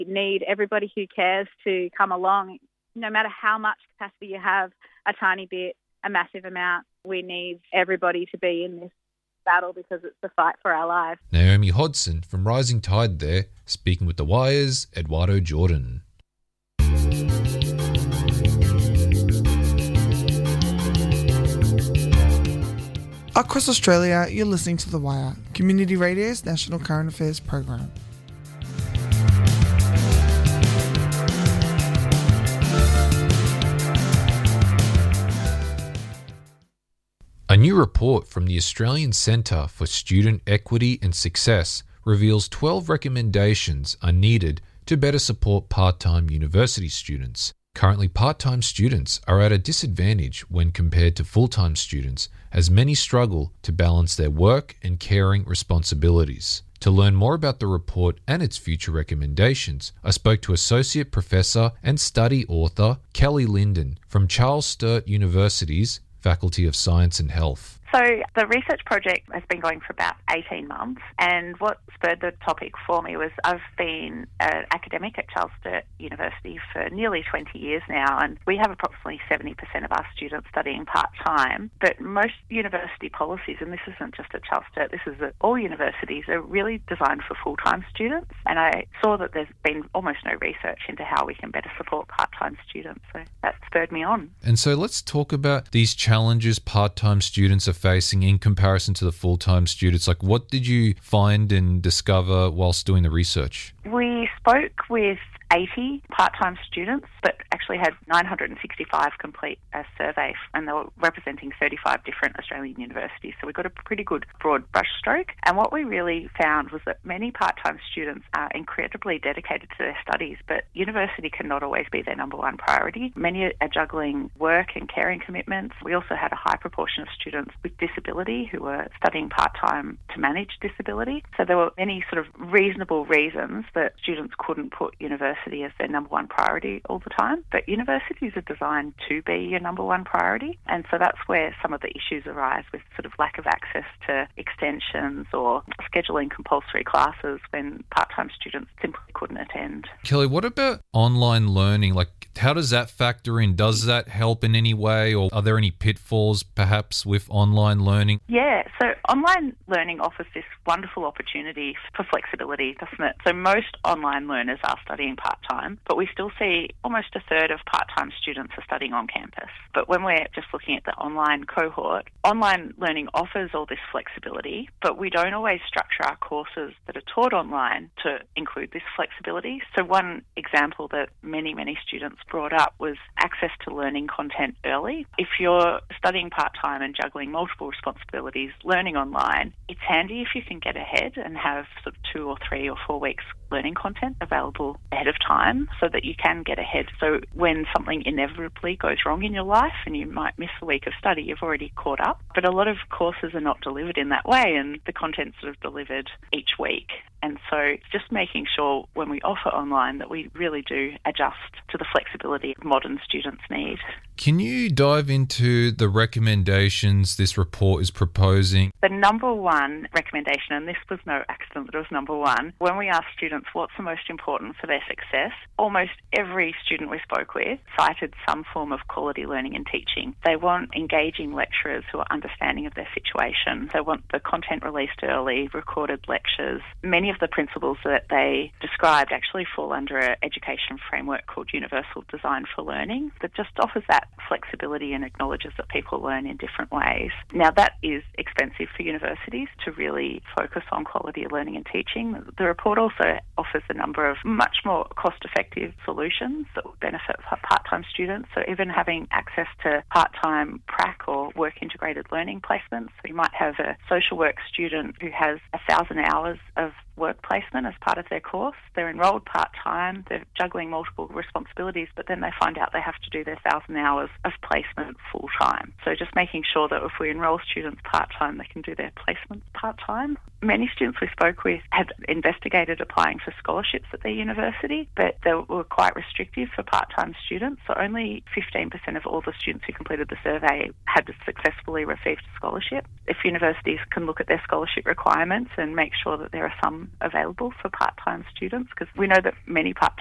We need everybody who cares to come along, no matter how much capacity you have, a tiny bit, a massive amount. We need everybody to be in this battle because it's the fight for our lives. Naomi Hodson from Rising Tide there, speaking with The Wire's Eduardo Jordan. Across Australia, you're listening to The Wire, Community Radio's National Current Affairs program. A new report from the Australian Centre for Student Equity and Success reveals 12 recommendations are needed to better support part-time university students. Currently, part-time students are at a disadvantage when compared to full-time students, as many struggle to balance their work and caring responsibilities. To learn more about the report and its future recommendations, I spoke to Associate Professor and Study Author Kelly Linden from Charles Sturt University's Faculty of Science and Health. So the research project has been going for about 18 months, and what spurred the topic for me was I've been an academic at Charles Sturt University for nearly 20 years now, and we have approximately 70% of our students studying part-time, but most university policies, and this isn't just at Charles Sturt, this is at all universities, are really designed for full-time students, and I saw that there's been almost no research into how we can better support part-time students, so that spurred me on. And so let's talk about these challenges part-time students are facing in comparison to the full-time students. Like, what did you find and discover whilst doing the research? We spoke with 80 part-time students, but actually had 965 complete a survey, and they were representing 35 different Australian universities. So we got a pretty good broad brushstroke. And what we really found was that many part-time students are incredibly dedicated to their studies, but university can not always be their number one priority. Many are juggling work and caring commitments. We also had a high proportion of students with disability who were studying part-time to manage disability. So there were many sort of reasonable reasons that students couldn't put university as their number one priority all the time, but universities are designed to be your number one priority, and so that's where some of the issues arise with sort of lack of access to extensions or scheduling compulsory classes when part-time students simply couldn't attend. Kelly, what about online learning? Like, how does that factor in? Does that help in any way, or are there any pitfalls perhaps with online learning? Yeah, so online learning offers this wonderful opportunity for flexibility, doesn't it? So most online learners are studying part-time, but we still see almost a third of part-time students are studying on campus. But when we're just looking at the online cohort, online learning offers all this flexibility, but we don't always structure our courses that are taught online to include this flexibility. So one example that many students brought up was access to learning content early. If you're studying part-time and juggling multiple responsibilities, learning online, it's handy if you can get ahead and have sort of 2 or 3 or 4 weeks learning content available ahead of time so that you can get ahead. So when something inevitably goes wrong in your life and you might miss a week of study, you've already caught up. But a lot of courses are not delivered in that way, and the content's sort of delivered each week. And so it's just making sure when we offer online that we really do adjust to the flexibility modern students need. Can you dive into the recommendations this report is proposing? The number one recommendation, and this was no accident that it was number one, when we asked students what's the most important for their success, almost every student we spoke with cited some form of quality learning and teaching. They want engaging lecturers who are understanding of their situation. They want the content released early, recorded lectures. Many of the principles that they described actually fall under an education framework called Universal Design for Learning that just offers that flexibility and acknowledges that people learn in different ways. Now, that is expensive for universities to really focus on quality of learning and teaching. The report also offers a number of much more cost-effective solutions that will benefit part-time students. So even having access to part-time prac or work-integrated learning placements. So you might have a social work student who has 1,000 hours of work placement as part of their course. They're enrolled part-time, they're juggling multiple responsibilities, but then they find out they have to do their 1,000 hours of placement full-time. So just making sure that if we enroll students part-time, they can do their placements part-time. Many students we spoke with had investigated applying for scholarships at their university, but they were quite restrictive for part-time students. So only 15% of all the students who completed the survey had successfully received a scholarship. If universities can look at their scholarship requirements and make sure that there are some available for part-time students, because we know that many